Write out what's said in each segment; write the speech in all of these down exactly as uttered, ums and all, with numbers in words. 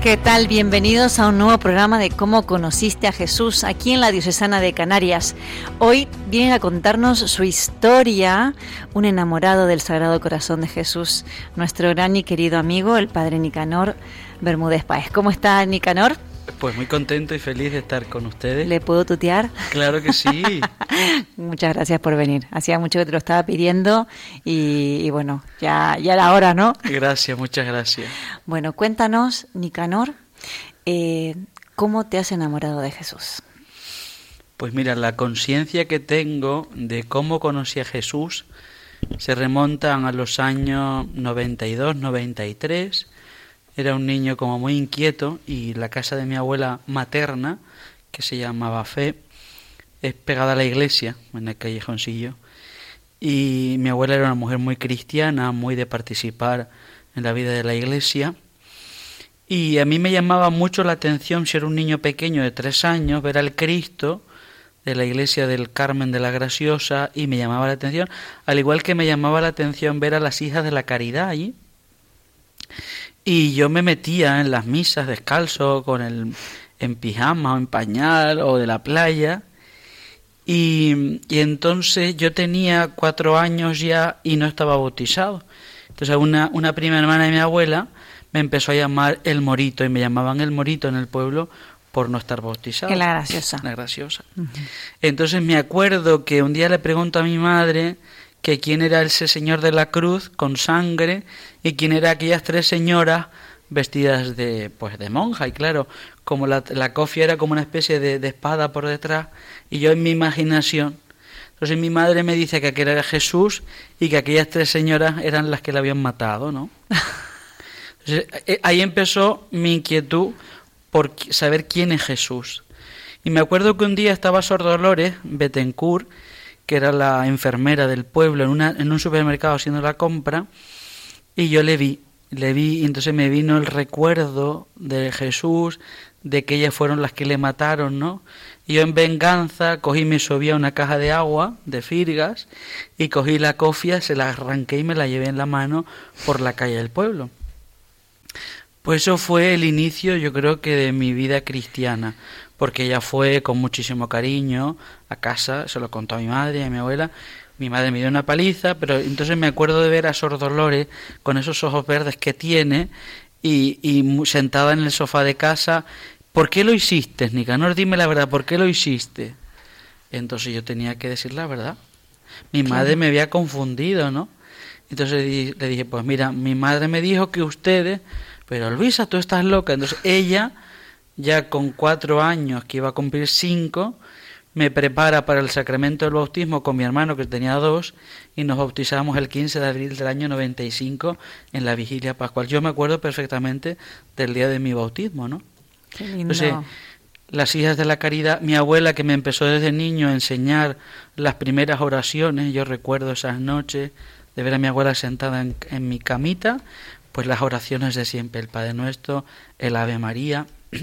¿Qué tal? Bienvenidos a un nuevo programa de Cómo conociste a Jesús aquí en la Diocesana de Canarias. Hoy vienen a contarnos su historia, un enamorado del Sagrado Corazón de Jesús, nuestro gran y querido amigo, el Padre Nicanor Bermúdez Páez. ¿Cómo está, Nicanor? Pues muy contento y feliz de estar con ustedes. ¿Le puedo tutear? Claro que sí. Muchas gracias por venir. Hacía mucho que te lo estaba pidiendo y, y bueno, ya, ya era hora, ¿no? Gracias, muchas gracias. Bueno, cuéntanos, Nicanor, eh, ¿cómo te has enamorado de Jesús? Pues mira, la conciencia que tengo de cómo conocí a Jesús se remontan a los años noventa y dos, noventa y tres. Era un niño como muy inquieto y la casa de mi abuela materna, que se llamaba Fe, es pegada a la iglesia, en el callejoncillo. Y mi abuela era una mujer muy cristiana, muy de participar en la vida de la iglesia. Y a mí me llamaba mucho la atención, si era un niño pequeño de tres años, ver al Cristo de la iglesia del Carmen de la Graciosa, y me llamaba la atención, al igual que me llamaba la atención ver a las hijas de la Caridad allí. Y yo me metía en las misas descalzo, con el en pijama o en pañal o de la playa. Y, y entonces yo tenía cuatro años ya y no estaba bautizado. Entonces una, una prima hermana de mi abuela me empezó a llamar el Morito, y me llamaban el Morito en el pueblo por no estar bautizado. En la Graciosa. La Graciosa. Uh-huh. Entonces me acuerdo que un día le pregunto a mi madre que quién era ese señor de la cruz con sangre y quién eran aquellas tres señoras vestidas de pues de monja, y claro, como la, la cofia era como una especie de, de espada por detrás, y yo en mi imaginación, entonces mi madre me dice que aquel era Jesús y que aquellas tres señoras eran las que le habían matado, ¿no? Entonces, ahí empezó mi inquietud por saber quién es Jesús. Y me acuerdo que un día estaba Sor Dolores Betancourt, que era la enfermera del pueblo, en, una, en un supermercado haciendo la compra, y yo le vi, le vi, y entonces me vino el recuerdo de Jesús, de que ellas fueron las que le mataron, ¿no? Y yo en venganza cogí y me subí a una caja de agua, de firgas, y cogí la cofia, se la arranqué y me la llevé en la mano por la calle del pueblo. Pues eso fue el inicio, yo creo que de mi vida cristiana, porque ella fue con muchísimo cariño a casa, se lo contó a mi madre y a mi abuela. Mi madre me dio una paliza, pero entonces me acuerdo de ver a Sor Dolores con esos ojos verdes que tiene y, y sentada en el sofá de casa. ¿Por qué lo hiciste, Nicanor? Dime la verdad, ¿por qué lo hiciste? Entonces yo tenía que decir la verdad. Mi madre claro. Me había confundido, ¿no? Entonces le dije, pues mira, mi madre me dijo que ustedes... Pero Luisa, tú estás loca. Entonces ella, ya con cuatro años, que iba a cumplir cinco, me prepara para el sacramento del bautismo con mi hermano, que tenía dos, y nos bautizamos el quince de abril del año noventa y cinco en la vigilia pascual. Yo me acuerdo perfectamente del día de mi bautismo, ¿no? Qué lindo. Entonces, las hijas de la Caridad, mi abuela, que me empezó desde niño a enseñar las primeras oraciones, yo recuerdo esas noches de ver a mi abuela sentada en, en mi camita, pues las oraciones de siempre, el Padre Nuestro, el Ave María.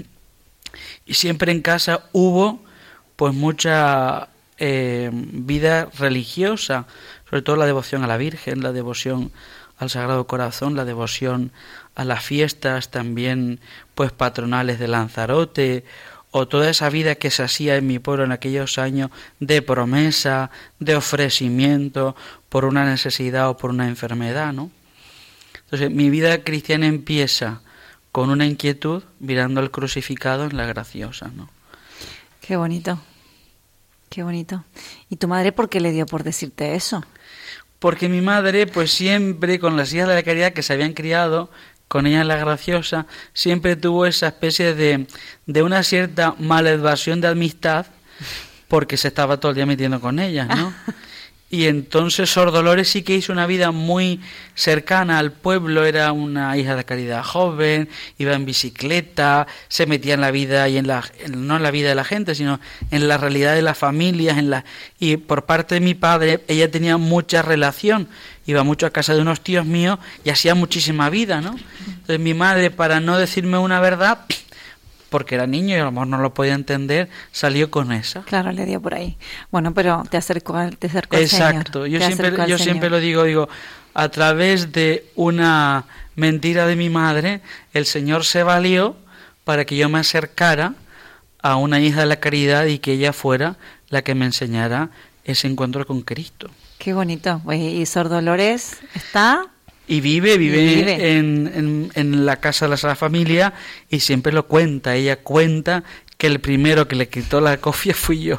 Y siempre en casa hubo pues mucha eh, vida religiosa, sobre todo la devoción a la Virgen, la devoción al Sagrado Corazón, la devoción a las fiestas también pues patronales de Lanzarote, o toda esa vida que se hacía en mi pueblo en aquellos años de promesa, de ofrecimiento por una necesidad o por una enfermedad, ¿no? Entonces, mi vida cristiana empieza con una inquietud mirando al crucificado en la Graciosa, ¿no? Qué bonito, qué bonito. ¿Y tu madre por qué le dio por decirte eso? Porque mi madre, pues siempre, con las hijas de la Caridad que se habían criado con ella en la Graciosa, siempre tuvo esa especie de, de una cierta malevasión de amistad, porque se estaba todo el día metiendo con ellas, ¿no? Y entonces Sor Dolores sí que hizo una vida muy cercana al pueblo, era una hija de Caridad joven, iba en bicicleta, se metía en la vida y en la no en la vida de la gente, sino en la realidad de las familias, en la y por parte de mi padre ella tenía mucha relación, iba mucho a casa de unos tíos míos y hacía muchísima vida, ¿no? Entonces mi madre, para no decirme una verdad, porque era niño y a lo mejor no lo podía entender, salió con esa. Claro, le dio por ahí. Bueno, pero te acercó, te acercó al Señor. Exacto, yo siempre, yo siempre lo digo, digo, a través de una mentira de mi madre, el Señor se valió para que yo me acercara a una hija de la caridad y que ella fuera la que me enseñara ese encuentro con Cristo. Qué bonito. ¿Y Sor Dolores está? Y vive, vive, y vive. En, en, en la casa de la Sagrada Familia y siempre lo cuenta. Ella cuenta que el primero que le quitó la cofia fui yo.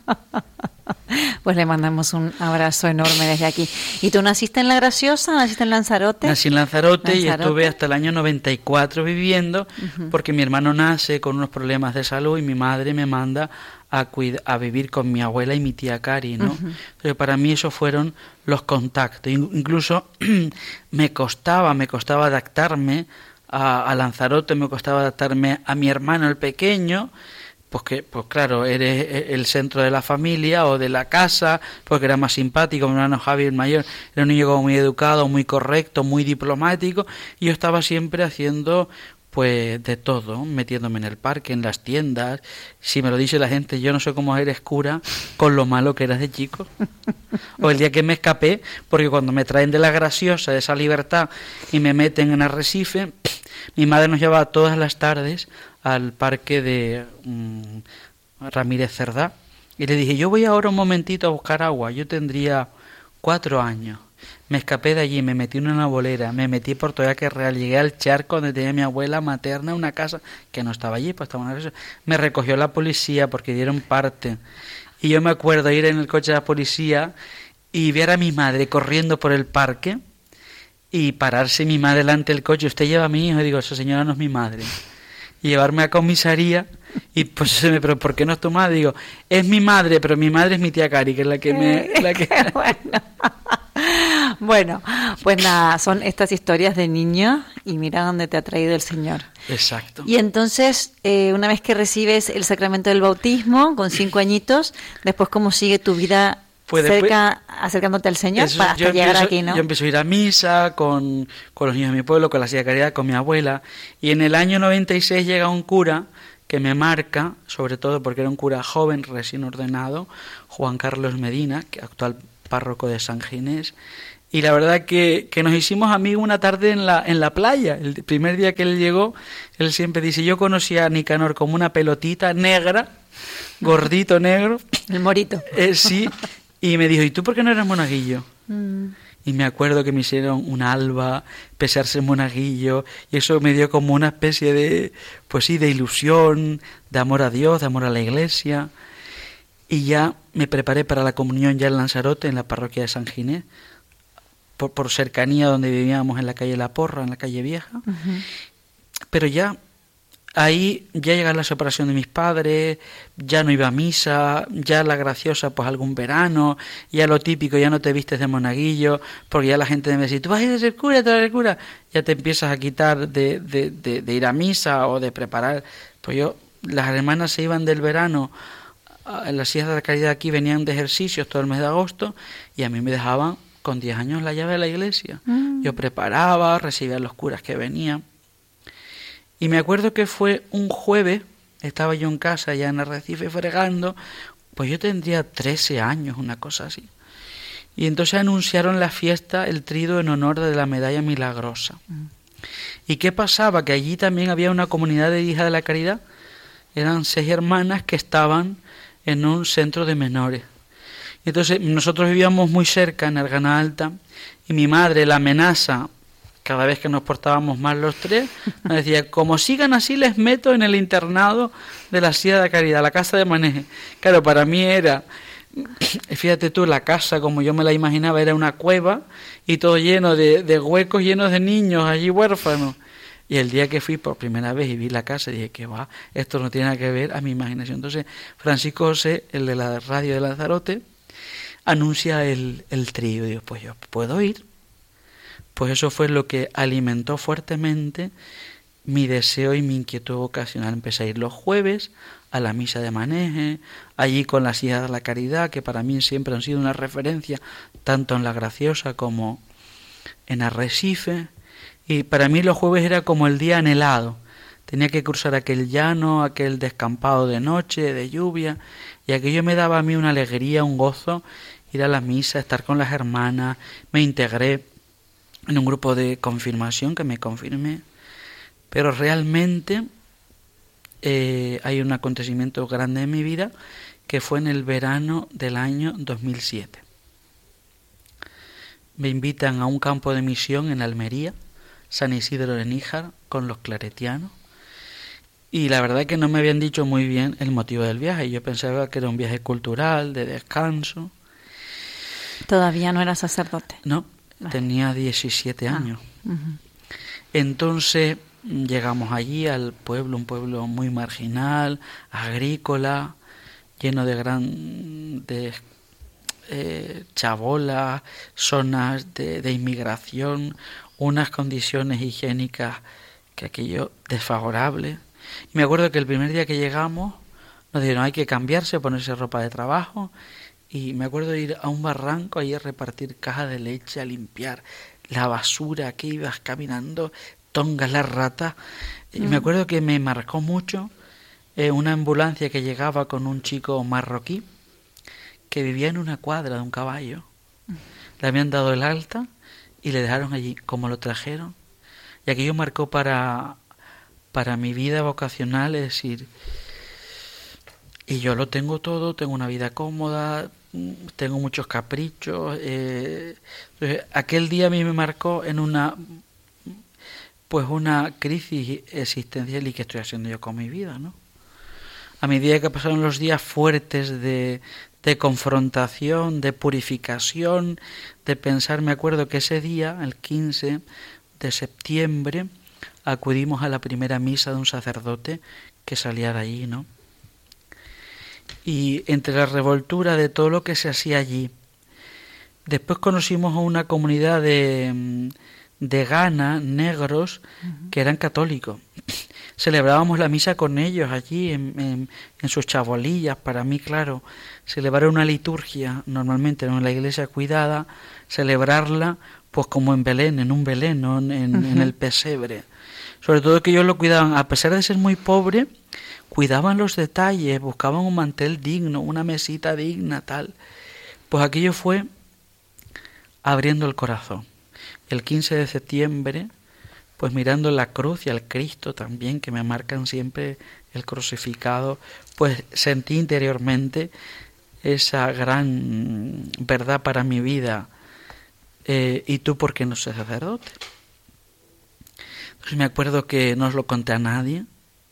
Pues le mandamos un abrazo enorme desde aquí. ¿Y tú naciste en La Graciosa? ¿Naciste en Lanzarote? Nací en Lanzarote, Lanzarote. Y estuve hasta el año noventa y cuatro viviendo, uh-huh. porque mi hermano nace con unos problemas de salud y mi madre me manda a, cuida- a vivir con mi abuela y mi tía Cari, ¿no? Uh-huh. Entonces, para mí esos fueron los contactos. Incluso me costaba, me costaba adaptarme a, a Lanzarote, me costaba adaptarme a mi hermano el pequeño, pues que, pues claro, eres el centro de la familia o de la casa, porque era más simpático. Mi hermano Javi, el mayor, era un niño como muy educado, muy correcto, muy diplomático, y yo estaba siempre haciendo pues de todo, metiéndome en el parque, en las tiendas. Si me lo dice la gente, yo no sé cómo eres cura con lo malo que eras de chico. O el día que me escapé, porque cuando me traen de La Graciosa, de esa libertad, y me meten en Arrecife, mi madre nos llevaba todas las tardes al parque de um, Ramírez Cerdá, y le dije, yo voy ahora un momentito a buscar agua. Yo tendría cuatro años. Me escapé de allí, me metí en una bolera, me metí por Toyaque Real, llegué al charco donde tenía mi abuela materna, una casa que no estaba allí, pues estaba una casa. Me recogió la policía porque dieron parte. Y yo me acuerdo ir en el coche de la policía y ver a mi madre corriendo por el parque y pararse mi madre delante del coche. Usted lleva a mi hijo, y digo, esa señora no es mi madre. Y llevarme a comisaría, y pues se me, pero ¿por qué no es tu madre? Digo, es mi madre, pero mi madre es mi tía Cari, que es la que me... La que... bueno. Bueno, pues nada, son estas historias de niño y mira dónde te ha traído el Señor. Exacto. Y entonces, eh, una vez que recibes el sacramento del bautismo, con cinco añitos, después ¿cómo sigue tu vida pues cerca, después, acercándote al Señor eso, para hasta yo llegar empiezo, aquí, ¿no? Yo empiezo a ir a misa con, con los niños de mi pueblo, con la Silla de Caridad, con mi abuela, y en el año noventa y seis llega un cura que me marca, sobre todo porque era un cura joven, recién ordenado, Juan Carlos Medina, que actual párroco de San Ginés. Y la verdad que, que nos hicimos amigos una tarde en la, en la playa. El primer día que él llegó, él siempre dice, yo conocí a Nicanor como una pelotita negra, gordito negro. El morito. Eh, sí, y me dijo, ¿y tú por qué no eres monaguillo? Mm. Y me acuerdo que me hicieron un alba, pesarse monaguillo, y eso me dio como una especie de, pues sí, de ilusión, de amor a Dios, de amor a la Iglesia. Y ya me preparé para la comunión ya en Lanzarote, en la parroquia de San Ginés, Por, por cercanía donde vivíamos en la calle La Porra, en la calle Vieja. Uh-huh. Pero ya ahí ya llega la separación de mis padres, ya no iba a misa, ya La Graciosa pues algún verano, ya lo típico, ya no te vistes de monaguillo, porque ya la gente me decía, tú vas a ir a ser cura, tú vas a ser cura, ya te empiezas a quitar de, de, de, de ir a misa o de preparar. Pues yo, las hermanas se iban del verano, en las sillas de la caridad aquí venían de ejercicios todo el mes de agosto, y a mí me dejaban con diez años la llave de la iglesia. Mm. Yo preparaba, recibía a los curas que venían. Y me acuerdo que fue un jueves, estaba yo en casa ya en Arrecife fregando, pues yo tendría trece años, una cosa así. Y entonces anunciaron la fiesta, el trido en honor de la medalla milagrosa. Mm. ¿Y qué pasaba? Que allí también había una comunidad de hijas de la caridad, eran seis hermanas que estaban en un centro de menores. Entonces nosotros vivíamos muy cerca en Argana Alta y mi madre, la amenaza, cada vez que nos portábamos mal los tres, nos decía, como sigan así les meto en el internado de la Silla de Caridad, la casa de Maneje. Claro, para mí era, fíjate tú, la casa como yo me la imaginaba, era una cueva y todo lleno de, de huecos llenos de niños allí huérfanos. Y el día que fui por primera vez y vi la casa, dije, que va, esto no tiene nada que ver a mi imaginación. Entonces Francisco José, el de la radio de Lanzarote, anuncia el, el trío. Digo, pues yo puedo ir. Pues eso fue lo que alimentó fuertemente mi deseo y mi inquietud vocacional. Empecé a ir los jueves a la misa de Maneje, allí con las hijas de la caridad, que para mí siempre han sido una referencia, tanto en La Graciosa como en Arrecife. Y para mí los jueves era como el día anhelado. Tenía que cruzar aquel llano, aquel descampado de noche, de lluvia, y aquello me daba a mí una alegría, un gozo, ir a la misa, estar con las hermanas. Me integré en un grupo de confirmación que me confirmé, pero realmente eh, hay un acontecimiento grande en mi vida que fue en el verano del año dos mil siete. Me invitan a un campo de misión en Almería, San Isidro de Níjar, con los claretianos. Y la verdad es que no me habían dicho muy bien el motivo del viaje. Yo pensaba que era un viaje cultural, de descanso. ¿Todavía no era sacerdote? No, vale. Tenía diecisiete años. Ah, uh-huh. Entonces llegamos allí al pueblo, un pueblo muy marginal, agrícola, lleno de gran de eh, chabolas, zonas de, de inmigración, unas condiciones higiénicas que aquello desfavorable. Y me acuerdo que el primer día que llegamos nos dijeron hay que cambiarse, ponerse ropa de trabajo, y me acuerdo de ir a un barranco ahí a repartir cajas de leche, a limpiar la basura que ibas caminando, tongas las ratas. Y mm. me acuerdo que me marcó mucho eh, una ambulancia que llegaba con un chico marroquí que vivía en una cuadra de un caballo. Mm. Le habían dado el alta y le dejaron allí. Como lo trajeron, y aquello marcó para, para mi vida vocacional, es decir, y yo lo tengo todo, tengo una vida cómoda, tengo muchos caprichos. Eh, entonces, aquel día a mí me marcó en una pues una crisis existencial. ¿Y qué estoy haciendo yo con mi vida, no? A medida que pasaron los días fuertes de, de confrontación, de purificación, de pensar, me acuerdo que ese día, el quince de septiembre, acudimos a la primera misa de un sacerdote que salía de allí, ¿no? Y entre la revoltura de todo lo que se hacía allí, después conocimos a una comunidad de, de Ghana, negros, uh-huh. que eran católicos. Celebrábamos la misa con ellos allí en, en, en sus chabolillas. Para mí, claro, celebrar una liturgia, normalmente en la iglesia cuidada, celebrarla pues como en Belén, en un Belén, ¿no? en, uh-huh. en el pesebre. Sobre todo que ellos lo cuidaban, a pesar de ser muy pobre, cuidaban los detalles, buscaban un mantel digno, una mesita digna, tal. Pues aquello fue abriendo el corazón. El quince de septiembre, pues mirando la cruz y al Cristo también, que me marcan siempre el crucificado, pues sentí interiormente esa gran verdad para mi vida. Eh, ¿Y tú por qué no seas sacerdote? Entonces me acuerdo que no os lo conté a nadie.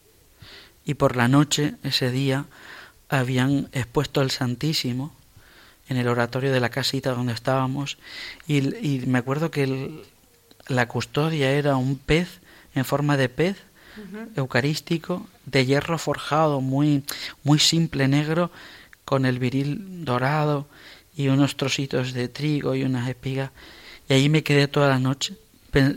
Y por la noche, ese día, habían expuesto al Santísimo en el oratorio de la casita donde estábamos, y, y me acuerdo que el, la custodia era un pez en forma de pez uh-huh. eucarístico, de hierro forjado, muy, muy simple, negro, con el viril dorado y unos trocitos de trigo y unas espigas. Y allí me quedé toda la noche pe-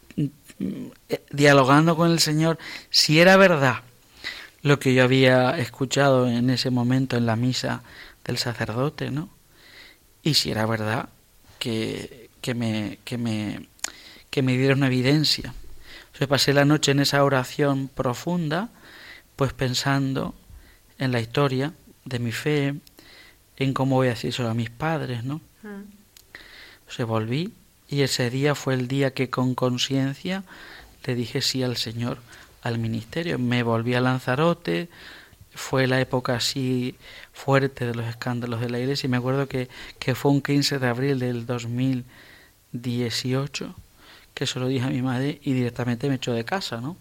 dialogando con el Señor si era verdad lo que yo había escuchado en ese momento en la misa del sacerdote, ¿no? Y si era verdad que, que, me, que, me, que me diera una evidencia. Entonces pasé la noche en esa oración profunda, pues pensando en la historia de mi fe, en cómo voy a decírselo a mis padres, ¿no? Mm. Entonces volví, y ese día fue el día que con conciencia le dije sí al Señor, al ministerio. Me volví a Lanzarote, fue la época así fuerte de los escándalos de la iglesia, y me acuerdo que, que fue un quince de abril del dos mil dieciocho, que se lo dije a mi madre y directamente me echó de casa, ¿no?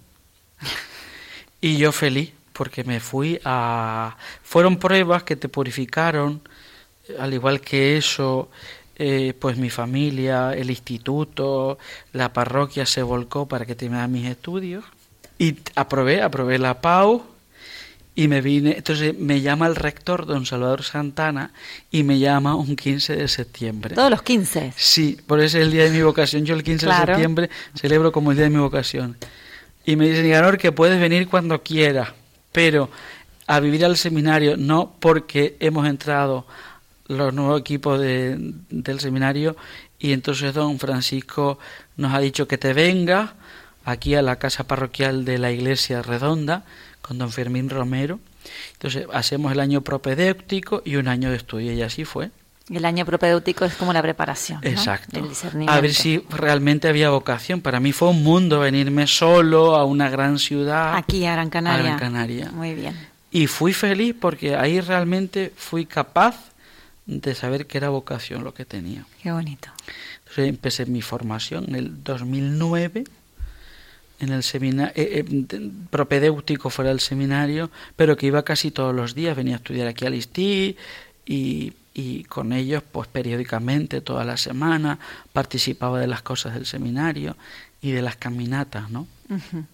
Y yo feliz, porque me fui a... Fueron pruebas que te purificaron, al igual que eso, eh, pues mi familia, el instituto, la parroquia se volcó para que terminara mis estudios. Y aprobé, aprobé la P A U y me vine. Entonces me llama el rector, don Salvador Santana, y me llama un quince de septiembre. ¿Todos los quince? Sí, por eso es el día de mi vocación. Yo el quince claro. de septiembre celebro como el día de mi vocación. Y me dice, Nicanor, que puedes venir cuando quieras, pero a vivir al seminario no, porque hemos entrado los nuevos equipos de, del seminario, y entonces don Francisco nos ha dicho que te vengas aquí a la casa parroquial de la iglesia redonda con don Fermín Romero. Entonces hacemos el año propedéutico y un año de estudio, y así fue. El año propedéutico es como la preparación, ¿no? Exacto. El discernimiento. A ver si realmente había vocación. Para mí fue un mundo venirme solo a una gran ciudad. Aquí, a Gran Canaria. A Gran Canaria. Muy bien. Y fui feliz porque ahí realmente fui capaz de saber que era vocación lo que tenía. Qué bonito. Entonces empecé mi formación en el dos mil nueve, en el seminario, eh, eh, propedéutico fuera del seminario, pero que iba casi todos los días, venía a estudiar aquí al ISTI y, y con ellos pues periódicamente, toda la semana, participaba de las cosas del seminario y de las caminatas, ¿no? Uh-huh.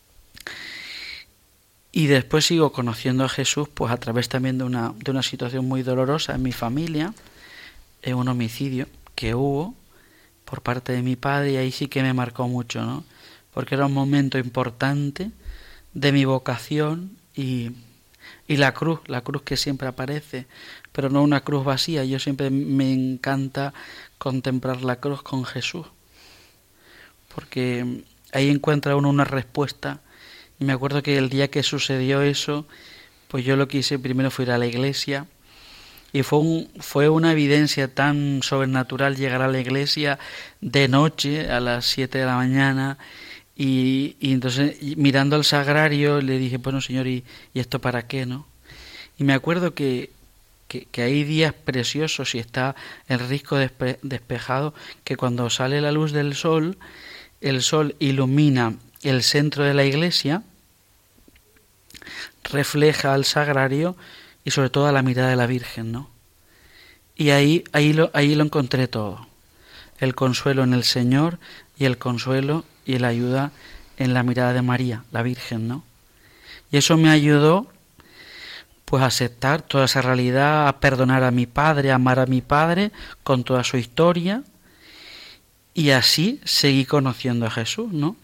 Y después sigo conociendo a Jesús pues a través también de una, de una situación muy dolorosa en mi familia, en un homicidio que hubo por parte de mi padre, y ahí sí que me marcó mucho, ¿no? Porque era un momento importante de mi vocación y, y la cruz, la cruz que siempre aparece, pero no una cruz vacía. Yo siempre me encanta contemplar la cruz con Jesús, porque ahí encuentra uno una respuesta. Y me acuerdo que el día que sucedió eso, pues yo lo que hice primero fue ir a la iglesia, y fue, un, fue una evidencia tan sobrenatural llegar a la iglesia de noche a las siete de la mañana, y, y entonces mirando al sagrario le dije, bueno Señor, ¿y, y esto para qué, no? Y me acuerdo que, que, que hay días preciosos y está el risco despe, despejado, que cuando sale la luz del sol, el sol ilumina el centro de la iglesia, refleja al sagrario y sobre todo a la mirada de la Virgen, ¿no? Y ahí, ahí, lo, ahí lo encontré todo. El consuelo en el Señor y el consuelo y la ayuda en la mirada de María, la Virgen, ¿no? Y eso me ayudó pues a aceptar toda esa realidad, a perdonar a mi padre, a amar a mi padre con toda su historia, y así seguí conociendo a Jesús, ¿no?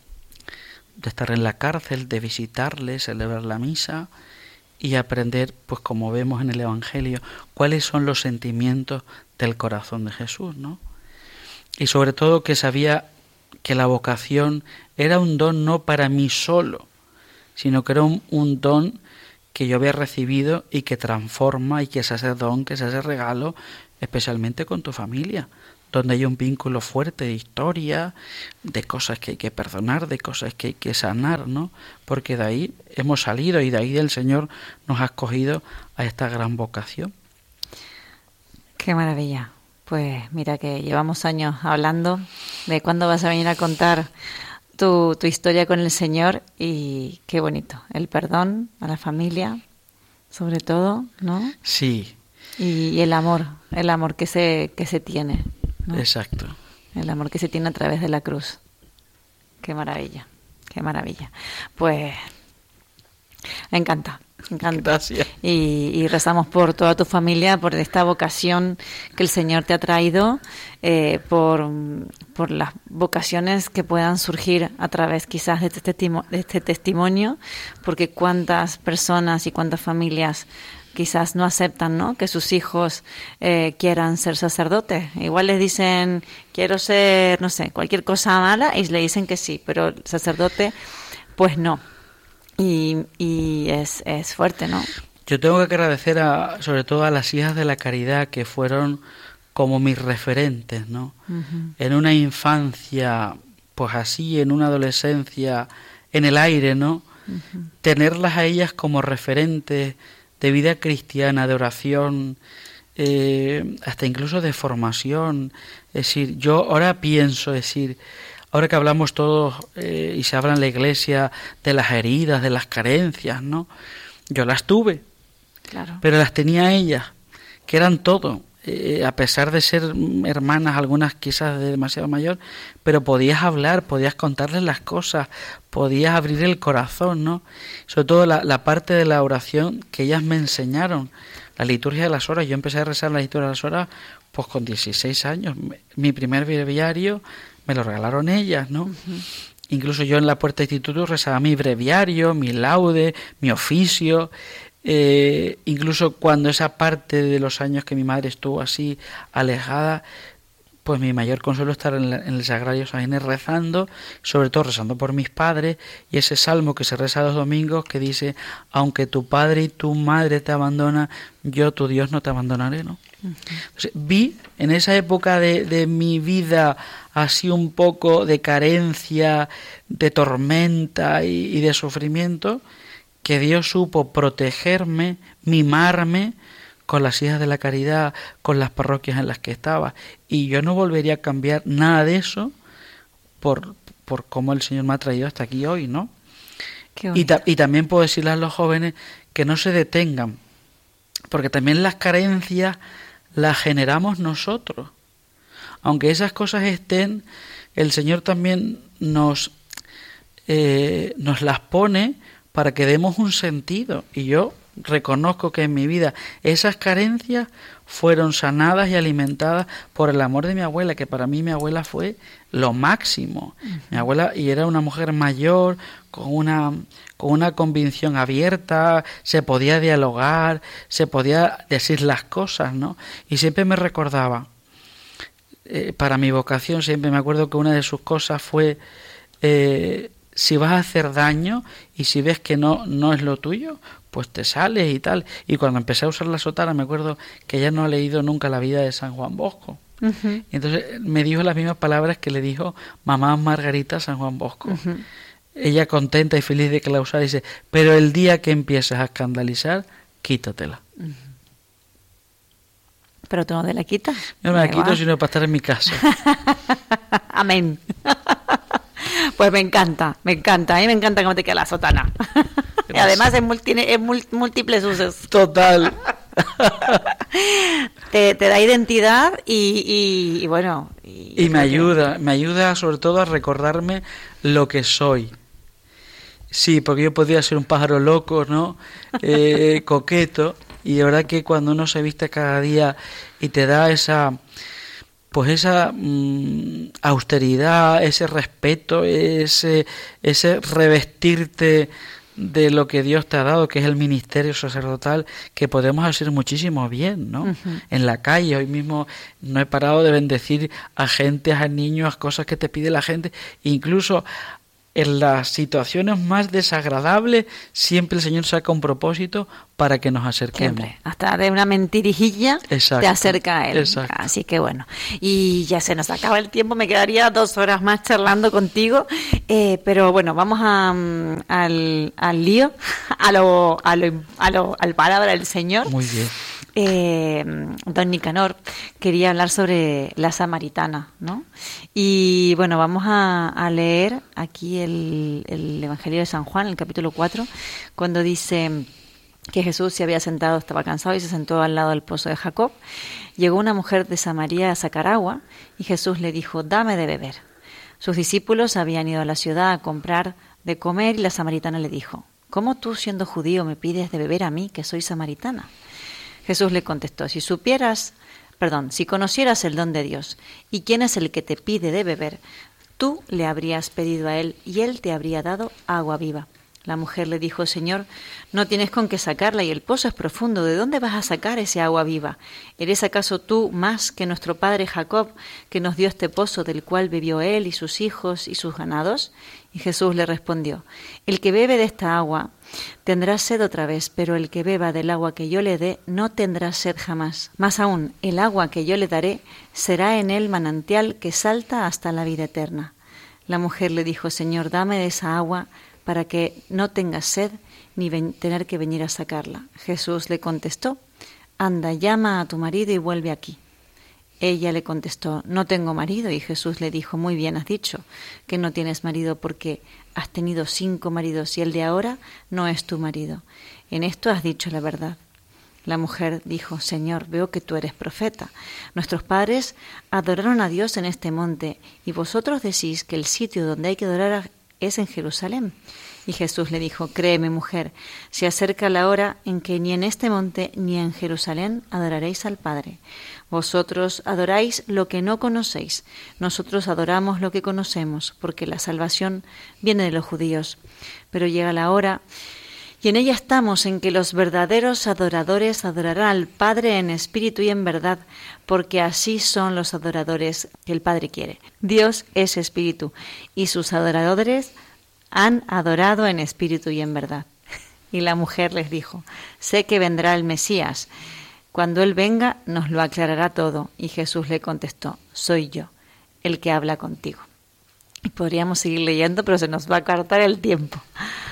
De estar en la cárcel, de visitarle, celebrar la misa y aprender, pues como vemos en el Evangelio, cuáles son los sentimientos del corazón de Jesús, ¿no? Y sobre todo que sabía que la vocación era un don no para mí solo, sino que era un, un don que yo había recibido y que transforma, y que se hace don, que se hace regalo, especialmente con tu familia, donde hay un vínculo fuerte de historia, de cosas que hay que perdonar, de cosas que hay que sanar, ¿no? Porque de ahí hemos salido y de ahí el Señor nos ha escogido a esta gran vocación. Qué maravilla. Pues mira que llevamos años hablando de cuándo vas a venir a contar tu, tu historia con el Señor, y qué bonito. El perdón a la familia, sobre todo, ¿no? Sí. Y, y el amor, el amor que se, que se tiene, ¿no? Exacto. El amor que se tiene a través de la cruz. Qué maravilla, qué maravilla. Pues me encanta, me encanta. Gracias. Y, y rezamos por toda tu familia, por esta vocación que el Señor te ha traído, eh, por, por las vocaciones que puedan surgir a través quizás de este, testimo, de este testimonio, porque cuántas personas y cuántas familias quizás no aceptan, ¿no?, que sus hijos eh, quieran ser sacerdotes. Igual les dicen, quiero ser, no sé, cualquier cosa mala, y le dicen que sí, pero el sacerdote, pues no. Y, y es, es fuerte, ¿no? Yo tengo que agradecer a, sobre todo a las hijas de la caridad, que fueron como mis referentes, ¿no? Uh-huh. En una infancia, pues así, en una adolescencia, en el aire, ¿no? Uh-huh. Tenerlas a ellas como referentes de vida cristiana, de oración, eh, hasta incluso de formación. Es decir, yo ahora pienso, es decir, ahora que hablamos todos eh, y se habla en la iglesia de las heridas, de las carencias, ¿no? Yo las tuve, claro, pero las tenía ellas, que eran todo. Eh, a pesar de ser hermanas, algunas quizás de demasiado mayor, pero podías hablar, podías contarles las cosas, podías abrir el corazón, ¿no? Sobre todo la, la parte de la oración que ellas me enseñaron, la liturgia de las horas. Yo empecé a rezar la liturgia de las horas pues con dieciséis años. Mi primer breviario me lo regalaron ellas, ¿no? Uh-huh. Incluso yo en la puerta de instituto rezaba mi breviario, mi laude, mi oficio. Eh, incluso cuando esa parte de los años que mi madre estuvo así alejada, pues mi mayor consuelo es estar en, la, en el Sagrario San Inés rezando, sobre todo rezando por mis padres, y ese salmo que se reza los domingos que dice, aunque tu padre y tu madre te abandonan, yo, tu Dios, no te abandonaré, ¿no? Uh-huh. Entonces, vi en esa época de, de mi vida así un poco de carencia, de tormenta y, y de sufrimiento, que Dios supo protegerme, mimarme, con las hijas de la caridad, con las parroquias en las que estaba, y yo no volvería a cambiar nada de eso por, por cómo el Señor me ha traído hasta aquí hoy, ¿no? Y, ta- y también puedo decirle a los jóvenes que no se detengan, porque también las carencias las generamos nosotros. Aunque esas cosas estén, el Señor también nos, eh, nos las pone para que demos un sentido, y yo reconozco que en mi vida esas carencias fueron sanadas y alimentadas por el amor de mi abuela, que para mí mi abuela fue lo máximo. Uh-huh. Mi abuela, y era una mujer mayor, con una, con una convicción abierta, se podía dialogar, se podía decir las cosas, ¿no? Y siempre me recordaba, eh, para mi vocación, siempre me acuerdo que una de sus cosas fue, eh, si vas a hacer daño y si ves que no, no es lo tuyo, pues te sales y tal. Y cuando empecé a usar la sotana, me acuerdo que ella no ha leído nunca la vida de San Juan Bosco. Uh-huh. Y entonces me dijo las mismas palabras que le dijo mamá Margarita a San Juan Bosco. Uh-huh. Ella contenta y feliz de que la usara, dice, pero el día que empieces a escandalizar, quítatela. Uh-huh. ¿Pero tú no te la quitas? No me la quito, sino para estar en mi casa. Amén. Pues me encanta, me encanta. A mí me encanta cómo te queda la sotana. Y además es, multi, es múltiples usos. Total. te, te da identidad y, y, y bueno. Y, y me ayuda, que... me ayuda sobre todo a recordarme lo que soy. Sí, porque yo podría ser un pájaro loco, ¿no? Eh, coqueto. Y de verdad que cuando uno se viste cada día y te da esa... pues esa mmm, austeridad, ese respeto, ese, ese revestirte de lo que Dios te ha dado, que es el ministerio sacerdotal, que podemos hacer muchísimo bien, ¿no? Uh-huh. En la calle, hoy mismo no he parado de bendecir a gente, a niños, a cosas que te pide la gente, incluso en las situaciones más desagradables, siempre el Señor saca un propósito para que nos acerquemos. Siempre. Hasta de una mentirijilla Exacto. te acerca a Él. Exacto. Así que bueno, y ya se nos acaba el tiempo, me quedaría dos horas más charlando contigo, eh, pero bueno, vamos a, um, al, al lío, a lo, a lo, a lo, al palabra del Señor. Muy bien. Eh, don Nicanor quería hablar sobre la samaritana, ¿no? Y bueno, vamos a, a leer aquí el, el Evangelio de San Juan, el capítulo cuatro, cuando dice que Jesús se había sentado, estaba cansado y se sentó al lado del pozo de Jacob. Llegó una mujer de Samaria a sacar agua y Jesús le dijo, dame de beber. Sus discípulos habían ido a la ciudad a comprar de comer y la samaritana le dijo, ¿cómo tú, siendo judío, me pides de beber a mí, que soy samaritana? Jesús le contestó, si supieras, perdón, si conocieras el don de Dios y quién es el que te pide de beber, tú le habrías pedido a él y él te habría dado agua viva. La mujer le dijo, Señor, no tienes con qué sacarla y el pozo es profundo. ¿De dónde vas a sacar ese agua viva? ¿Eres acaso tú más que nuestro padre Jacob, que nos dio este pozo del cual bebió él y sus hijos y sus ganados? Y Jesús le respondió, el que bebe de esta agua tendrá sed otra vez, pero el que beba del agua que yo le dé no tendrá sed jamás. Más aún, el agua que yo le daré será en él manantial que salta hasta la vida eterna. La mujer le dijo, Señor, dame de esa agua para que no tengas sed ni ven- tener que venir a sacarla. Jesús le contestó, anda, llama a tu marido y vuelve aquí. Ella le contestó, no tengo marido, y Jesús le dijo, muy bien has dicho que no tienes marido porque has tenido cinco maridos y el de ahora no es tu marido. En esto has dicho la verdad. La mujer dijo, Señor, veo que tú eres profeta. Nuestros padres adoraron a Dios en este monte y vosotros decís que el sitio donde hay que adorar es en Jerusalén. Y Jesús le dijo, créeme, mujer, se acerca la hora en que ni en este monte ni en Jerusalén adoraréis al Padre. Vosotros adoráis lo que no conocéis, nosotros adoramos lo que conocemos, porque la salvación viene de los judíos. Pero llega la hora, Y en ella estamos, en que los verdaderos adoradores adorarán al Padre en espíritu y en verdad, porque así son los adoradores que el Padre quiere. Dios es espíritu, y sus adoradores han adorado en espíritu y en verdad. Y la mujer les dijo: sé que vendrá el Mesías. Cuando Él venga, nos lo aclarará todo. Y Jesús le contestó: soy yo, el que habla contigo. Y podríamos seguir leyendo, pero se nos va a cortar el tiempo.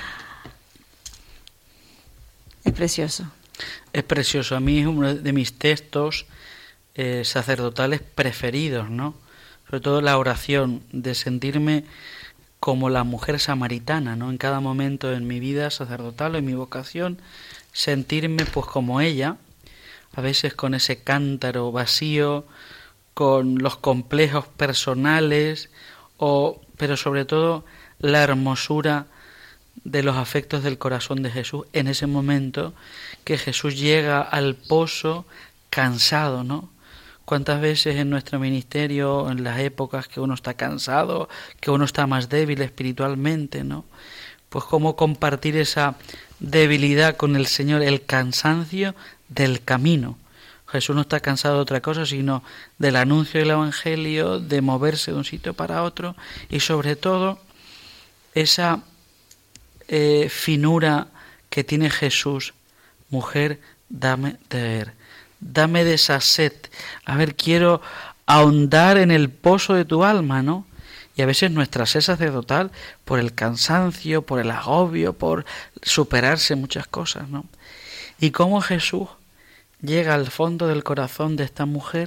Es precioso. Es precioso. A mí es uno de mis textos eh, sacerdotales preferidos, ¿no? Sobre todo la oración, de sentirme como la mujer samaritana, ¿no? En cada momento en mi vida sacerdotal o en mi vocación, sentirme pues como ella, a veces con ese cántaro vacío, con los complejos personales, o, pero sobre todo la hermosura de los afectos del corazón de Jesús en ese momento que Jesús llega al pozo cansado, ¿no? ¿Cuántas veces en nuestro ministerio, en las épocas que uno está cansado, que uno está más débil espiritualmente, ¿no? Pues cómo compartir esa debilidad con el Señor, el cansancio del camino. Jesús no está cansado de otra cosa, sino del anuncio del Evangelio, de moverse de un sitio para otro, y sobre todo esa eh, finura que tiene Jesús: mujer, dame de beber, dame de esa sed. A ver, quiero ahondar en el pozo de tu alma, ¿no? Y a veces nuestra sed sacerdotal, por el cansancio, por el agobio, por superarse muchas cosas, ¿no? Y cómo Jesús llega al fondo del corazón de esta mujer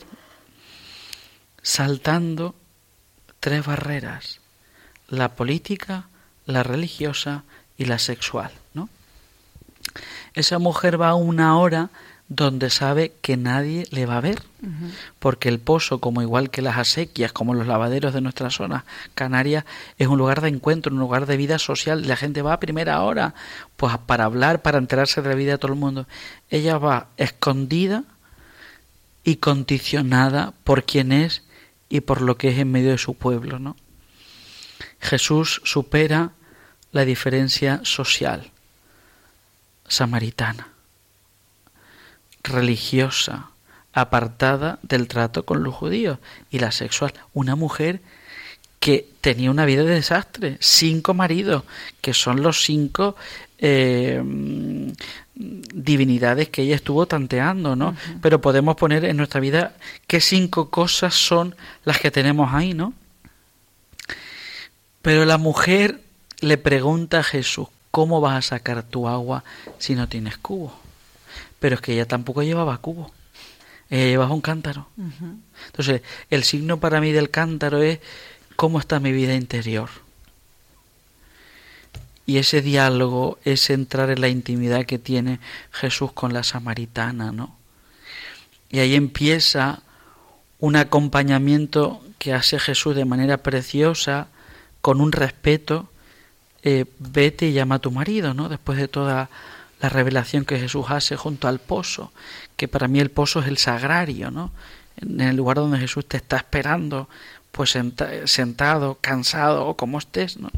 saltando tres barreras: la política, la religiosa y la sexual, ¿no? Esa mujer va a una hora donde sabe que nadie le va a ver, uh-huh. porque el pozo, como igual que las acequias, como los lavaderos de nuestra zona canaria, es un lugar de encuentro, un lugar de vida social. La gente va a primera hora pues para hablar, para enterarse de la vida de todo el mundo. Ella va escondida y condicionada por quién es y por lo que es en medio de su pueblo, ¿no? Jesús supera la diferencia social, samaritana, religiosa, apartada del trato con los judíos, y la sexual, una mujer que tenía una vida de desastre, cinco maridos, que son los cinco eh, divinidades que ella estuvo tanteando, ¿no? Uh-huh. Pero podemos poner en nuestra vida qué cinco cosas son las que tenemos ahí, ¿no? Pero la mujer le pregunta a Jesús: ¿cómo vas a sacar tu agua si no tienes cubo? Pero es que ella tampoco llevaba cubo, ella llevaba un cántaro. Uh-huh. Entonces, el signo para mí del cántaro es cómo está mi vida interior. Y ese diálogo es entrar en la intimidad que tiene Jesús con la samaritana, ¿no? Y ahí empieza un acompañamiento que hace Jesús de manera preciosa, con un respeto. Eh, vete y llama a tu marido, ¿no? Después de toda la revelación que Jesús hace junto al pozo, que para mí el pozo es el sagrario, ¿no? En el lugar donde Jesús te está esperando, pues senta, sentado, cansado o como estés, ¿no?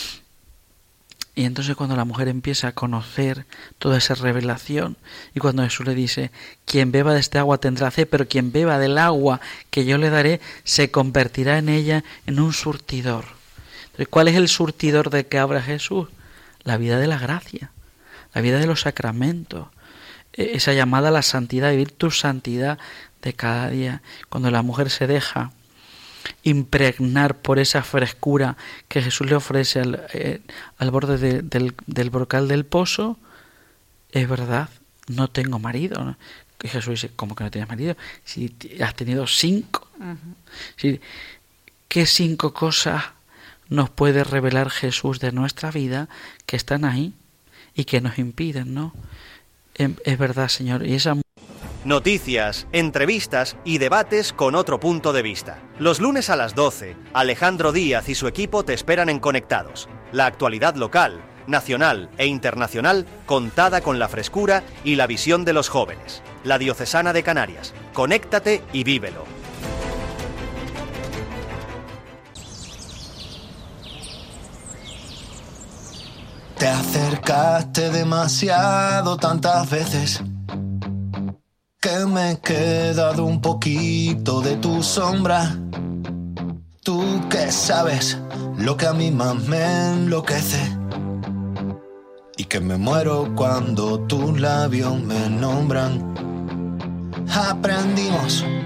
Y entonces cuando la mujer empieza a conocer toda esa revelación, y cuando Jesús le dice: quien beba de este agua tendrá sed, pero quien beba del agua que yo le daré se convertirá en ella en un surtidor. Entonces, ¿cuál es el surtidor de que habla Jesús? La vida de la gracia, la vida de los sacramentos, esa llamada a la santidad, vivir tu santidad de cada día. Cuando la mujer se deja impregnar por esa frescura que Jesús le ofrece al, eh, al borde de, del, del brocal del pozo, es verdad, no tengo marido, ¿no? Y Jesús dice: ¿cómo que no tienes marido? Si has tenido cinco. Uh-huh. Si, ¿qué cinco cosas nos puede revelar Jesús de nuestra vida que están ahí y que nos impiden, ¿no? Es verdad, Señor. Y esa... Noticias, entrevistas y debates con otro punto de vista. Los lunes a las doce, Alejandro Díaz y su equipo te esperan en Conectados. La actualidad local, nacional e internacional contada con la frescura y la visión de los jóvenes. La Diocesana de Canarias. Conéctate y vívelo. Te acercaste demasiado tantas veces que me he quedado un poquito de tu sombra. Tú que sabes lo que a mí más me enloquece y que me muero cuando tus labios me nombran. Aprendimos